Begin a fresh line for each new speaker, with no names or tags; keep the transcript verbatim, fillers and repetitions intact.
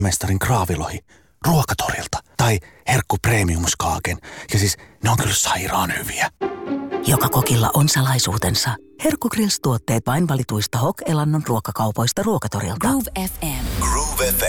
mestarin kraavilohi Ruokatorilta. Tai herkku premiumskaaken. Ja siis ne on kyllä sairaan hyviä.
Joka kokilla on salaisuutensa. Herkku Grills-tuotteet vain valituista H O K-elannon ruokakaupoista Ruokatorilta.
Groove F M.
Groove F